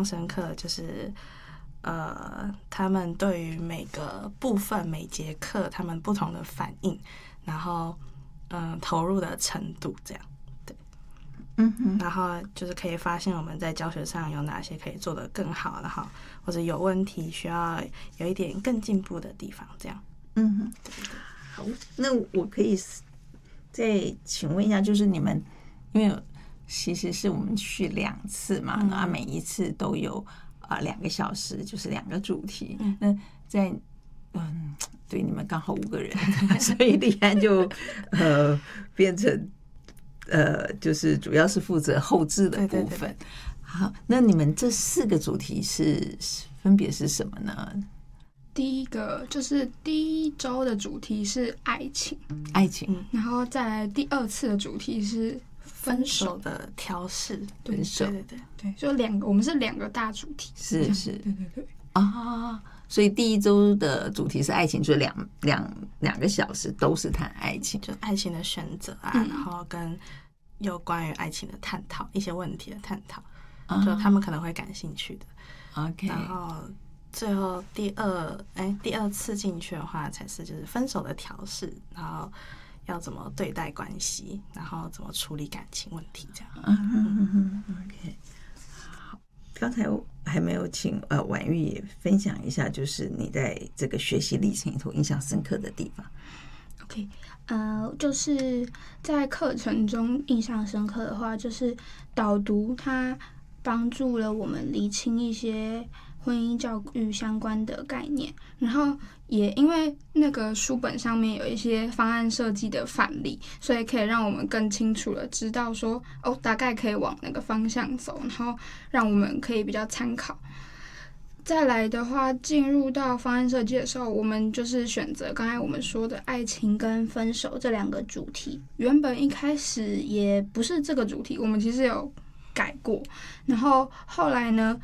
象深刻的就是他们对于每个部分每节课他们不同的反应，然后投入的程度这样。对，然后就是可以发现我们在教学上有哪些可以做得更好，然后或者有问题需要有一点更进步的地方这样。 好，那我可以再请问一下，就是你们因为其实是我们去2次嘛，那每一次都有2个小时，就是2个主题。那在对，你们刚好5个人，所以立安就变成就是主要是负责后制的部分。对。好，那你们这4个主题分别是什么呢？ 第一个就是第1周的主题是爱情，然后再来第2次的主题是分手的调试。 对，就我们是2个大主题。 是， 对啊，所以第1周的主题是爱情，就两个小时都是谈爱情， 就爱情的选择啊，然后跟有关于爱情的探讨，一些问题的探讨，就他们可能会感兴趣的。 OK， 然后最后第二次进去的话，才是就是分手的调试，然后要怎么对待关系，然后怎么处理感情问题这样。 OK， 好，刚才我还没有请婉玉也分享一下，就是你在这个学习历程里头印象深刻的地方。 OK， 就是在课程中印象深刻的话，就是导读它帮助了我们厘清一些婚姻教育相关的概念，然后也因为那个书本上面有一些方案设计的范例，所以可以让我们更清楚的知道说大概可以往那个方向走，然后让我们可以比较参考。再来的话，进入到方案设计的时候，我们就是选择刚才我们说的爱情跟分手这2个主题。原本一开始也不是这个主题，我们其实有改过，然后后来呢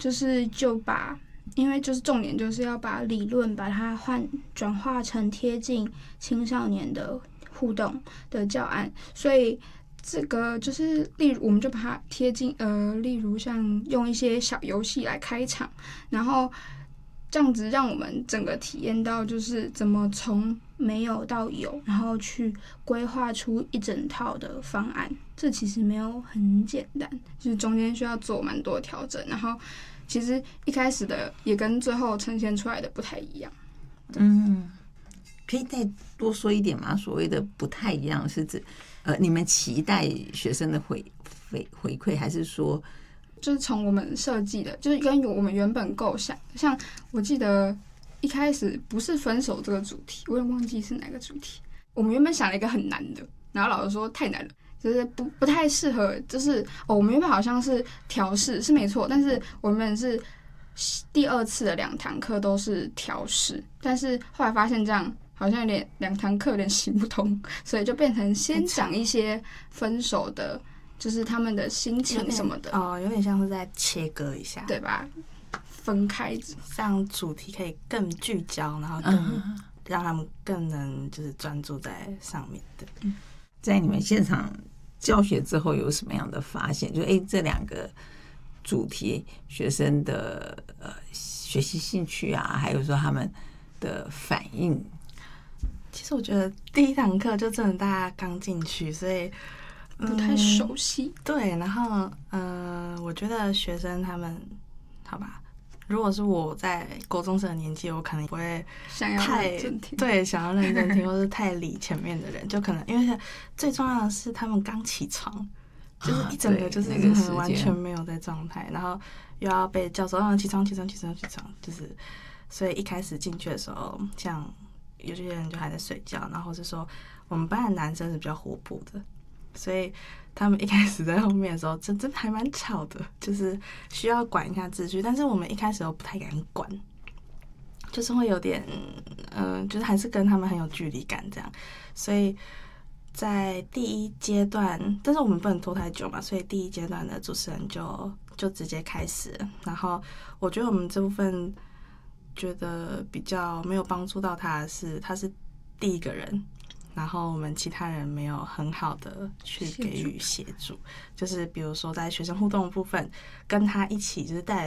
因为就是重点就是要把理论把它转化成贴近青少年的互动的教案，所以这个就是例如我们就把它贴近例如像用一些小游戏来开场，然后这样子让我们整个体验到就是怎么从没有到有，然后去规划出一整套的方案。这其实没有很简单，就是中间需要做蛮多调整，然后其实一开始的也跟最后呈现出来的不太一样。 可以再多说一点吗？所谓的不太一样是指你们期待学生的回馈，还是说就是从我们设计的，就是跟我们原本构想，像我记得一开始不是分手这个主题，我也忘记是哪个主题。我们原本想了一个很难的，然后老师说太难了，就是不太适合，就是我们原本好像是调试是没错，但是我们是第2次的2堂课都是调试，但是后来发现这样好像有点2堂课有点行不通，所以就变成先讲一些分手的，就是他们的心情什么的。 有点像是在切割一下， 对吧？分开， 让主题可以更聚焦，然后更让他们更能就是专注在上面的。 在你们现场教学之后有什么样的发现？就这2个主题学生的学习兴趣啊，还有说他们的反应。 其实我觉得第1堂课就真的大家刚进去，所以不太熟悉。对， 然后我觉得学生他们好吧，如果是我在国中生的年纪，我可能不会想要认真听， 对，想要认真听，或是太理前面的人，就可能因为最重要的是他们刚起床，就是一整个就是完全没有在状态，然后又要被叫说起床，就是所以一开始进去的时候，像有些人就还在睡觉，然后是说我们班的男生是比较活泼的，所以他们一开始在后面的时候真的还蛮吵的，就是需要管一下秩序，但是我们一开始都不太敢管，就是会有点就是还是跟他们很有距离感这样，所以在第1阶段，但是我们不能拖太久嘛，所以第1阶段的主持人就直接开始了，然后我觉得我们这部分觉得比较没有帮助到他的是，他是第1个人，然后我们其他人没有很好的去给予协助，就是比如说在学生互动的部分，跟他一起就是带